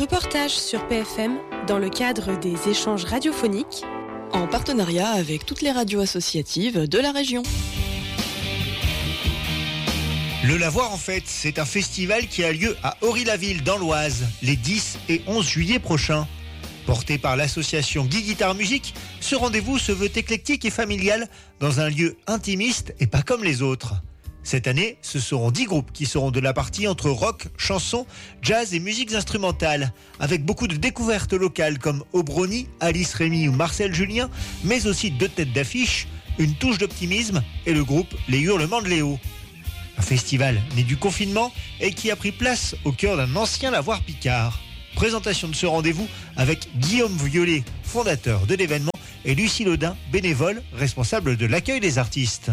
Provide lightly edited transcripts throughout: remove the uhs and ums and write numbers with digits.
Reportage sur PFM dans le cadre des échanges radiophoniques en partenariat avec toutes les radios associatives de la région. Le Lavoir en fait, c'est un festival qui a lieu à Ory-la-Ville dans l'Oise les 10 et 11 juillet prochains. Porté par l'association Guy Guitare Musique, ce rendez-vous se veut éclectique et familial dans un lieu intimiste et pas comme les autres. Cette année, ce seront 10 groupes qui seront de la partie entre rock, chansons, jazz et musiques instrumentales, avec beaucoup de découvertes locales comme Obroni, Alice Rémy ou Marcel Julien, mais aussi 2 têtes d'affiche, une touche d'optimisme et le groupe Les Hurlements de Léo. Un festival né du confinement et qui a pris place au cœur d'un ancien lavoir picard. Présentation de ce rendez-vous avec Guillaume Violet, fondateur de l'événement, et Lucie Laudin, bénévole, responsable de l'accueil des artistes.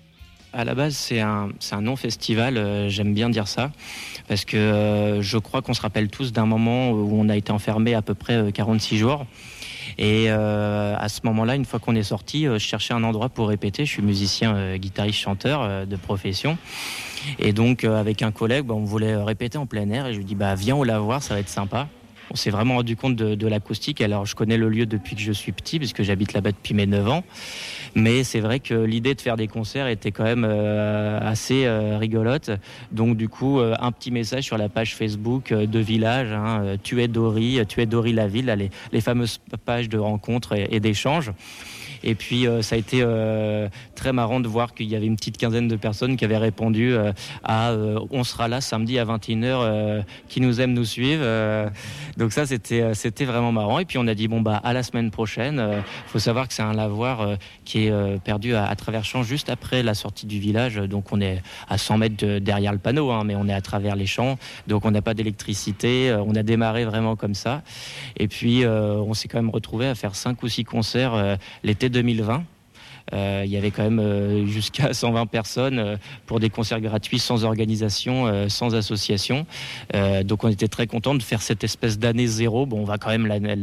À la base, c'est un non-festival, j'aime bien dire ça, parce que je crois qu'on se rappelle tous d'un moment où on a été enfermé à peu près 46 jours. Et à ce moment-là, une fois qu'on est sorti, je cherchais un endroit pour répéter. Je suis musicien, guitariste, chanteur de profession. Et donc, avec un collègue, on voulait répéter en plein air. Et je lui dis, viens au Lavoir, ça va être sympa. On s'est vraiment rendu compte de l'acoustique. Alors, je connais le lieu depuis que je suis petit, puisque j'habite là-bas depuis mes 9 ans. Mais c'est vrai que l'idée de faire des concerts était quand même assez rigolote. Donc, du coup, un petit message sur la page Facebook de Village, Tu es Ory-la-Ville, les fameuses pages de rencontres et d'échanges. Et puis ça a été très marrant de voir qu'il y avait une petite quinzaine de personnes qui avaient répondu à on sera là samedi à 21h, qui nous aime nous suivre. Donc ça c'était vraiment marrant. Et puis on a dit à la semaine prochaine. Faut savoir que c'est un lavoir qui est perdu à travers champs juste après la sortie du village. Donc on est à 100 mètres derrière le panneau, mais on est à travers les champs. Donc on n'a pas d'électricité. On a démarré vraiment comme ça. Et puis on s'est quand même retrouvé à faire 5 ou 6 concerts l'été 2020. Il y avait quand même jusqu'à 120 personnes pour des concerts gratuits, sans organisation, sans association. Donc on était très contents de faire cette espèce d'année zéro. On va quand même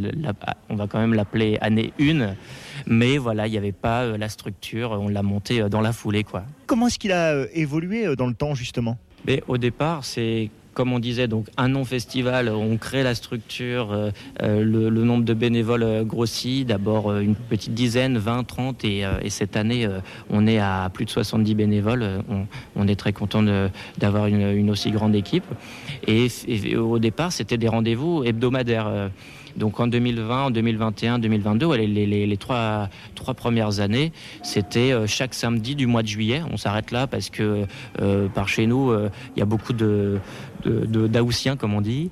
l'appeler année 1. Mais voilà, il n'y avait pas la structure. On l'a monté dans la foulée, quoi. Comment est-ce qu'il a évolué dans le temps, justement ? Mais au départ, c'est... Comme on disait, donc un non-festival, on crée la structure, le nombre de bénévoles grossit, d'abord une petite dizaine, 20, 30, et cette année, on est à plus de 70 bénévoles. On est très content d'avoir une aussi grande équipe. Et au départ, c'était des rendez-vous hebdomadaires. Donc en 2020, en 2021, 2022, les trois premières années, c'était chaque samedi du mois de juillet. On s'arrête là parce que par chez nous, il y a beaucoup d'Aoussiens, comme on dit.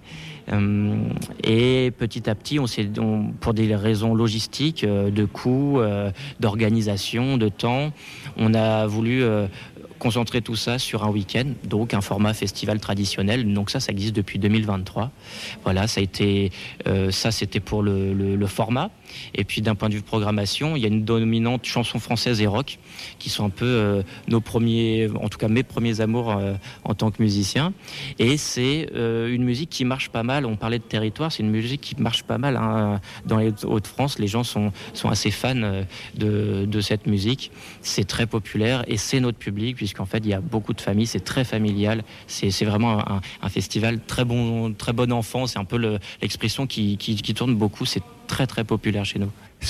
Et petit à petit, pour des raisons logistiques, de coûts, d'organisation, de temps, on a voulu concentrer tout ça sur un week-end, donc un format festival traditionnel. Donc ça existe depuis 2023. Voilà, c'était pour le format. Et puis d'un point de vue programmation, il y a une dominante chanson française et rock qui sont un peu nos premiers, en tout cas mes premiers amours en tant que musicien. Et c'est une musique qui marche pas mal. On parlait de territoire, c'est une musique qui marche pas mal dans les Hauts-de-France. Les gens sont assez fans de cette musique. C'est très populaire et c'est notre public, puisqu'en fait il y a beaucoup de familles. C'est très familial. C'est vraiment un festival très bon enfant. C'est un peu l'expression qui tourne beaucoup. C'est très très populaire chez nous.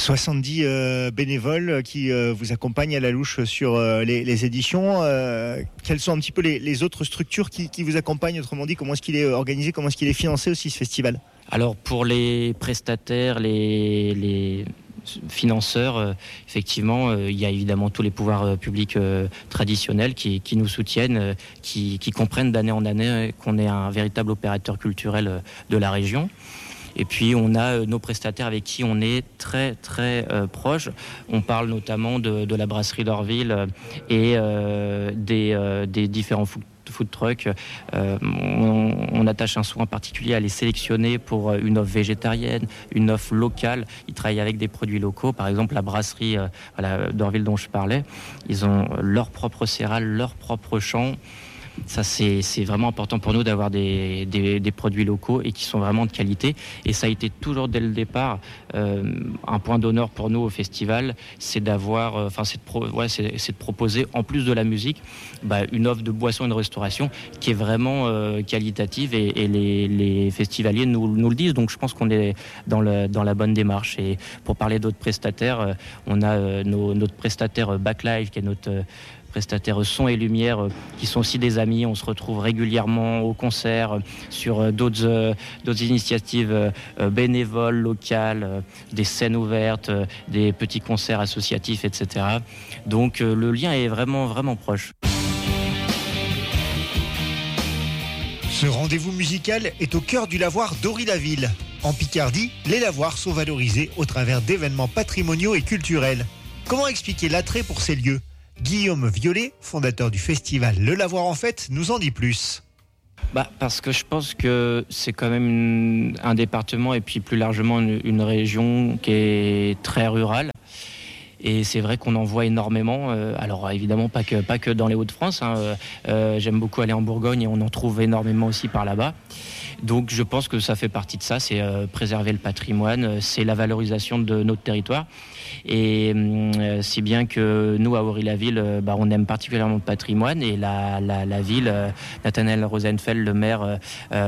70 bénévoles qui vous accompagnent à la louche sur les éditions. Quelles sont un petit peu les autres structures qui vous accompagnent? Autrement dit, comment est-ce qu'il est organisé, comment est-ce qu'il est financé aussi, ce festival? Alors pour les prestataires, les financeurs, effectivement, il y a évidemment tous les pouvoirs publics traditionnels qui nous soutiennent, qui comprennent d'année en année qu'on est un véritable opérateur culturel de la région. Et puis on a nos prestataires avec qui on est très très proches. On parle notamment de la brasserie d'Orville et des différents food trucks. On attache un soin particulier à les sélectionner pour une offre végétarienne, une offre locale. Ils travaillent avec des produits locaux. Par exemple, la brasserie d'Orville dont je parlais, ils ont leur propre céréales, leur propre champ. Ça, c'est vraiment important pour nous d'avoir des produits locaux et qui sont vraiment de qualité. Et ça a été toujours dès le départ un point d'honneur pour nous au festival, c'est d'avoir, c'est de proposer en plus de la musique, une offre de boissons et de restauration qui est vraiment qualitative et les festivaliers nous le disent. Donc je pense qu'on est dans la bonne démarche. Et pour parler d'autres prestataires, on a notre prestataire Backlive qui est notre prestataires son et lumière qui sont aussi des amis. On se retrouve régulièrement au concert sur d'autres initiatives bénévoles, locales, des scènes ouvertes, des petits concerts associatifs, etc. Donc le lien est vraiment, vraiment proche. Ce rendez-vous musical est au cœur du lavoir d'Ory-la-Ville. En Picardie, les lavoirs sont valorisés au travers d'événements patrimoniaux et culturels. Comment expliquer l'attrait pour ces lieux ? Guillaume Violet, fondateur du festival Le Lavoir en Fête, nous en dit plus. Parce que je pense que c'est quand même un département et puis plus largement une région qui est très rurale. Et c'est vrai qu'on en voit énormément. Alors évidemment pas que dans les Hauts-de-France. J'aime beaucoup aller en Bourgogne et on en trouve énormément aussi par là-bas. Donc je pense que ça fait partie de ça, c'est préserver le patrimoine, c'est la valorisation de notre territoire. Et si bien que nous, à Ory-la-Ville, on aime particulièrement le patrimoine. Et la ville, Nathanaël Rosenfeld, le maire,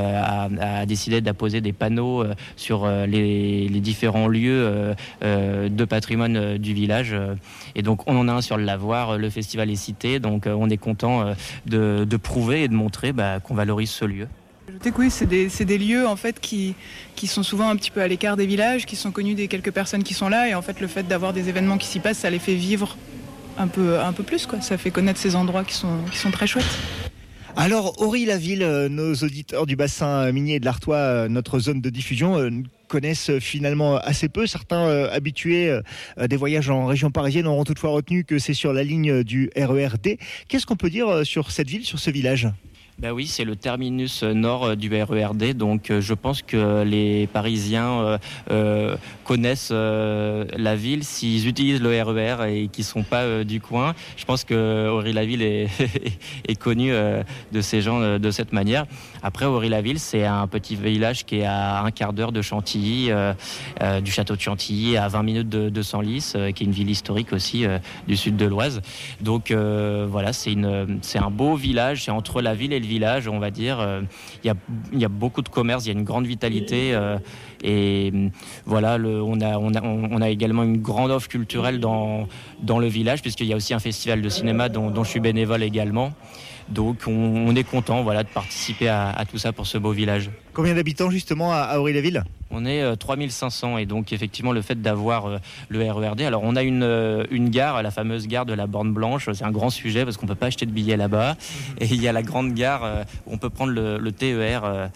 a décidé d'apposer des panneaux sur les différents lieux de patrimoine du village. Et donc on en a un sur le lavoir, le festival est cité. Donc on est content de prouver et de montrer qu'on valorise ce lieu. Oui, c'est des lieux en fait qui sont souvent un petit peu à l'écart des villages, qui sont connus des quelques personnes qui sont là, et en fait le fait d'avoir des événements qui s'y passent, ça les fait vivre un peu plus, quoi. Ça fait connaître ces endroits qui sont très chouettes. Alors Ory-la-Ville, nos auditeurs du bassin minier et de l'Artois, notre zone de diffusion, connaissent finalement assez peu. Certains habitués des voyages en région parisienne auront toutefois retenu que c'est sur la ligne du RER D. Qu'est-ce qu'on peut dire sur cette ville, sur ce village ? Oui, c'est le terminus nord du RER D, donc je pense que les Parisiens connaissent la ville s'ils utilisent le RER et qu'ils ne sont pas du coin. Je pense que Ory-la-Ville est connu de ces gens de cette manière. Après, Ory-la-Ville, c'est un petit village qui est à un quart d'heure de Chantilly, du château de Chantilly, à 20 minutes de Senlis, qui est une ville historique aussi du sud de l'Oise. Donc voilà, c'est un beau village, c'est entre la ville et le village, on va dire. Il y a beaucoup de commerce, il y a une grande vitalité et voilà, on a également une grande offre culturelle dans le village, puisqu'il y a aussi un festival de cinéma dont je suis bénévole également. Donc on est content de participer à tout ça pour ce beau village. Combien d'habitants justement à Ory-la-Ville ? On est 3500 et donc effectivement le fait d'avoir le RERD. Alors on a une gare, la fameuse gare de la Borne Blanche, c'est un grand sujet parce qu'on ne peut pas acheter de billets là-bas. Et il y a la grande gare où on peut prendre le TER.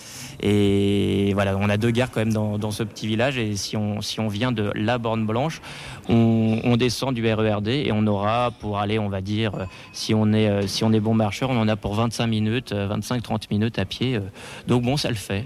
Et voilà, on a deux gares quand même dans ce petit village. Et si on vient de la Borne Blanche, on descend du RERD et on aura pour aller, on va dire, si on est bon marcheur, on en a pour 25 minutes, 25-30 minutes à pied. Donc bon, ça le fait.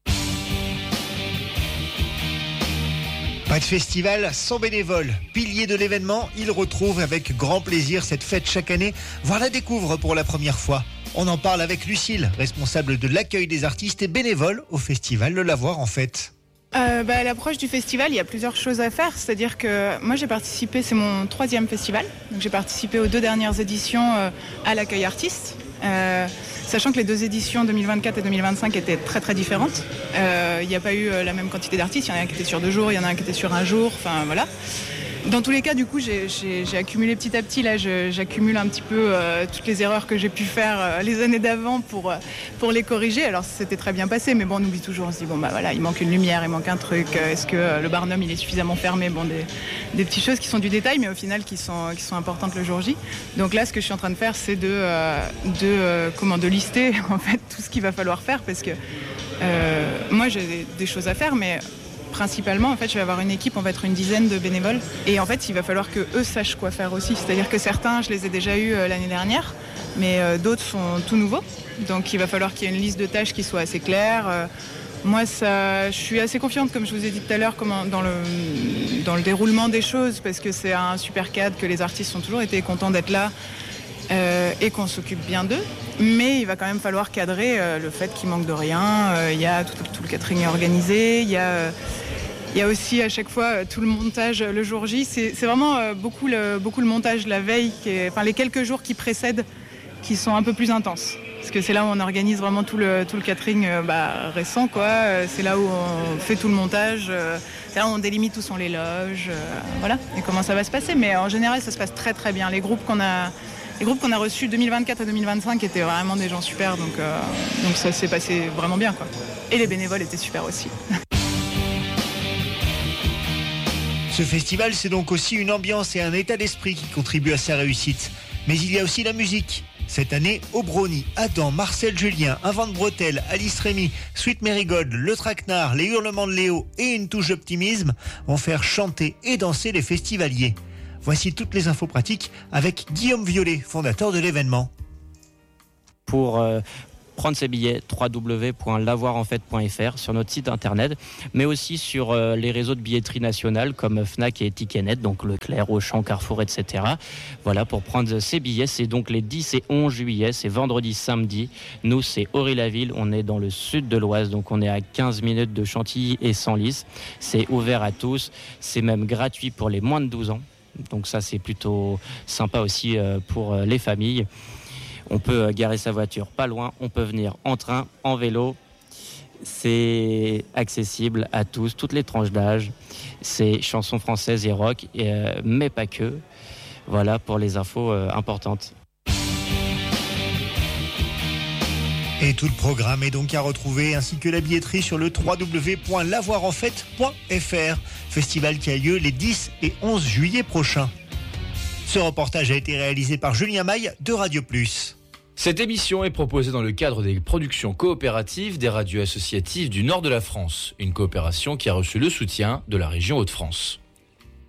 Pas de festival sans bénévoles. Pilier de l'événement, ils retrouvent avec grand plaisir cette fête chaque année, voire la découvrent pour la première fois. On en parle avec Lucille, responsable de l'accueil des artistes et bénévole au festival Le Lavoir en Fête. À l'approche du festival, il y a plusieurs choses à faire. C'est-à-dire que moi j'ai participé, c'est mon 3e festival. Donc j'ai participé aux 2 dernières éditions à l'accueil artiste. Sachant que les 2 éditions 2024 et 2025 étaient très très différentes. Il n'y a pas eu la même quantité d'artistes. Il y en a un qui était sur 2 jours, il y en a un qui était sur 1 jour. Enfin voilà. Dans tous les cas, du coup, j'ai accumulé petit à petit. Là, j'accumule un petit peu toutes les erreurs que j'ai pu faire les années d'avant pour les corriger. Alors, c'était très bien passé, mais bon, on oublie toujours. On se dit, voilà, il manque une lumière, il manque un truc. Est-ce que le Barnum, il est suffisamment fermé ? Bon, des petites choses qui sont du détail, mais au final, qui sont importantes le jour J. Donc là, ce que je suis en train de faire, c'est de lister, en fait, tout ce qu'il va falloir faire, parce que moi, j'ai des choses à faire, mais principalement, en fait, je vais avoir une équipe, on va être une dizaine de bénévoles. Et en fait, il va falloir qu'eux sachent quoi faire aussi. C'est-à-dire que certains, je les ai déjà eus l'année dernière, mais d'autres sont tout nouveaux. Donc, il va falloir qu'il y ait une liste de tâches qui soit assez claire. Moi, je suis assez confiante, comme je vous ai dit tout à l'heure, dans le déroulement des choses, parce que c'est un super cadre, que les artistes ont toujours été contents d'être là. et qu'on s'occupe bien d'eux. Mais il va quand même falloir cadrer le fait qu'il manque de rien. Il y a tout le catering est organisé. Il y a aussi à chaque fois tout le montage le jour J. C'est vraiment beaucoup le montage la veille, les quelques jours qui précèdent, qui sont un peu plus intenses. Parce que c'est là où on organise vraiment tout le catering récent, quoi. C'est là où on fait tout le montage. C'est là où on délimite où sont les loges, voilà, et comment ça va se passer. Mais en général, ça se passe très très bien. Les groupes qu'on a reçus 2024 à 2025 étaient vraiment des gens super, donc ça s'est passé vraiment bien, quoi. Et les bénévoles étaient super aussi. Ce festival, c'est donc aussi une ambiance et un état d'esprit qui contribuent à sa réussite. Mais il y a aussi la musique. Cette année, Obroni, Adam, Marcel Julien, Un vent de bretelles, Alice Rémy, Sweet Marigold, Le Traquenard, Les Hurlements de Léo et Une touche d'optimisme vont faire chanter et danser les festivaliers. Voici toutes les infos pratiques avec Guillaume Violet, fondateur de l'événement. Pour prendre ses billets, www.lavoirenfête.fr sur notre site internet, mais aussi sur les réseaux de billetterie nationale comme Fnac et Ticketnet, donc Leclerc, Auchan, Carrefour, etc. Voilà, pour prendre ses billets, c'est donc les 10 et 11 juillet, c'est vendredi, samedi. Nous, c'est Aury-la-Ville, on est dans le sud de l'Oise, donc on est à 15 minutes de Chantilly et Senlis. C'est ouvert à tous, c'est même gratuit pour les moins de 12 ans. Donc ça, c'est plutôt sympa aussi pour les familles. On peut garer sa voiture pas loin, on peut venir en train, en vélo. C'est accessible à tous, toutes les tranches d'âge. C'est chansons françaises et rock, mais pas que. Voilà pour les infos importantes. Et tout le programme est donc à retrouver, ainsi que la billetterie sur le www.lavoirenfête.fr. Festival qui a lieu les 10 et 11 juillet prochains. Ce reportage a été réalisé par Julien Maille de Radio Plus. Cette émission est proposée dans le cadre des productions coopératives des radios associatives du nord de la France, une coopération qui a reçu le soutien de la région Hauts-de-France.